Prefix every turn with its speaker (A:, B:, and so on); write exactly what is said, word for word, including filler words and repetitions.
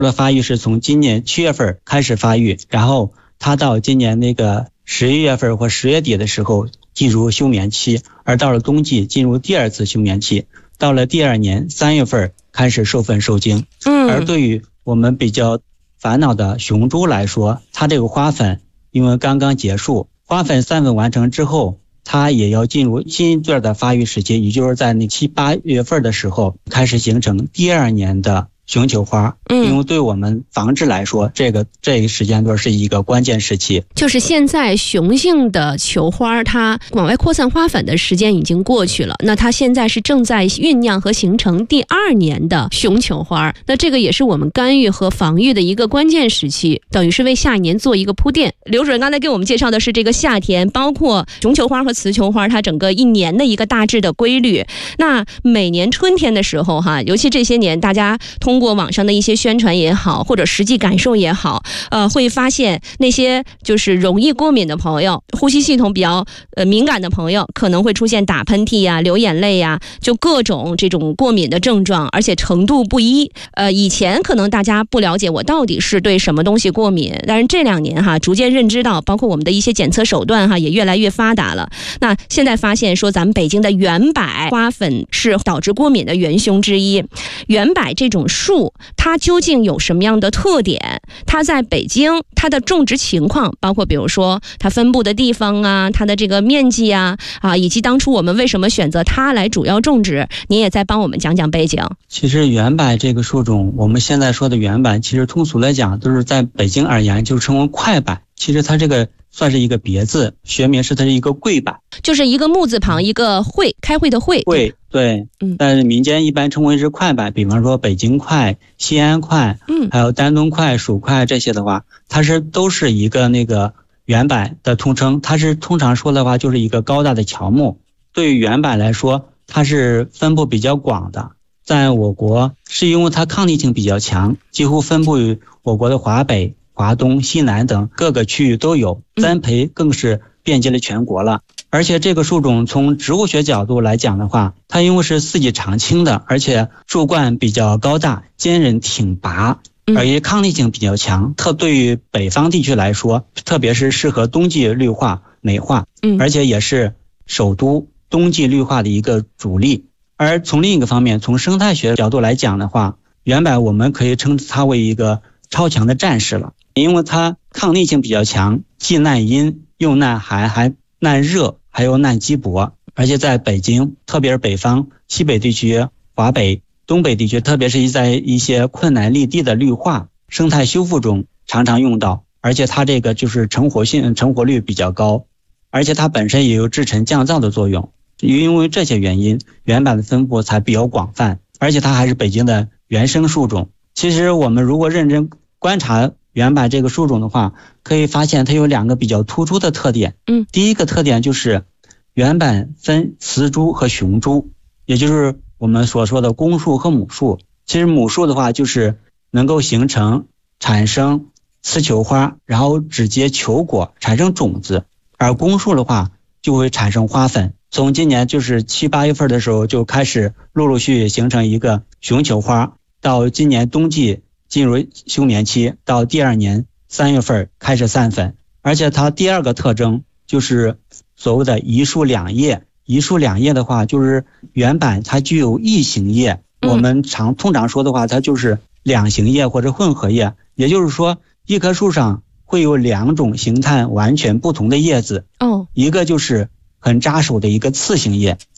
A: 的发育是从今年七月份开始发育，然后它到今年那个十一月份或十月底的时候进入休眠期，而到了冬季进入第二次休眠期，到了第二年三月份开始授粉受精。
B: 嗯，
A: 而对于我们比较烦恼的雄猪来说，它这个花粉因为刚刚结束，花粉散粉完成之后，它也要进入新一段的发育时期，也就是在那七八月份的时候开始形成第二年的雄球花。
B: 嗯，
A: 因为对我们防治来说，这个这个时间段是一个关键时期。
B: 就是现在雄性的球花它往外扩散花粉的时间已经过去了，那它现在是正在酝酿和形成第二年的雄球花，那这个也是我们干预和防御的一个关键时期，等于是为下一年做一个铺垫。刘主任刚才给我们介绍的是这个夏天，包括雄球花和雌球花它整个一年的一个大致的规律。那每年春天的时候哈，尤其这些年大家通过网上的一些宣传也好，或者实际感受也好，呃，会发现那些就是容易过敏的朋友，呼吸系统比较呃敏感的朋友，可能会出现打喷嚏呀、流眼泪呀，就各种这种过敏的症状，而且程度不一。呃，以前可能大家不了解我到底是对什么东西过敏，但是这两年哈，逐渐认知到，包括我们的一些检测手段哈，也越来越发达了。那现在发现说，咱们北京的圆柏花粉是导致过敏的元凶之一。圆柏这种树，它究竟有什么样的特点？它在北京它的种植情况，包括比如说它分布的地方啊，它的这个面积啊，啊，以及当初我们为什么选择它来主要种植，您也再帮我们讲讲背景。
A: 其实圆柏这个树种，我们现在说的圆柏，其实通俗来讲都是在北京而言就称为快柏，其实它这个算是一个别字，学名是它是一个贵柏，
B: 就是一个木字旁一个会，开会的会。
A: 会，对，
B: 嗯，
A: 但是民间一般称为是快柏，比方说北京快、西安快，
B: 嗯，
A: 还有丹东快、蜀快这些的话，它是都是一个那个圆柏的通称。它是通常说的话就是一个高大的乔木。对于圆柏来说，它是分布比较广的，在我国是因为它抗逆性比较强，几乎分布于我国的华北、华东、西南等各个区域都有，栽培更是遍及了全国了。而且这个树种从植物学角度来讲的话，它因为是四季常青的，而且树冠比较高大、坚韧挺拔，而且抗逆性比较强，特对于北方地区来说，特别是适合冬季绿化美化，而且也是首都冬季绿化的一个主力。而从另一个方面，从生态学角度来讲的话，圆柏我们可以称它为一个超强的战士了，因为它抗逆性比较强，既耐阴又耐寒，还耐热，还有耐积薄。而且在北京，特别是北方、西北地区、华北、东北地区，特别是在一些困难立地的绿化、生态修复中常常用到。而且它这个就是成活性、成活率比较高，而且它本身也有制尘降噪的作用。因为这些原因，圆柏的分布才比较广泛，而且它还是北京的原生树种。其实我们如果认真观察圆柏这个树种的话，可以发现它有两个比较突出的特点。
B: 嗯，
A: 第一个特点就是圆柏分雌株和雄株，也就是我们所说的公树和母树。其实母树的话就是能够形成产生雌球花，然后直接球果产生种子，而公树的话就会产生花粉。从今年就是七八月份的时候就开始陆陆续续形成一个雄球花，到今年冬季进入休眠期，到第二年三月份开始散粉。而且它第二个特征就是所谓的一树两叶。一树两叶的话，就是圆柏它具有异形叶，我们常通常说的话，它就是两形叶或者混合叶，也就是说一棵树上会有两种形态完全不同的叶子。
B: 哦，
A: 一个就是很扎手的一个刺形叶，